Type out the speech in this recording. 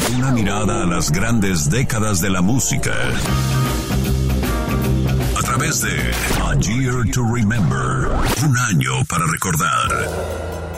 Una mirada a las grandes décadas de la música. A través de A Year to Remember. Un año para recordar.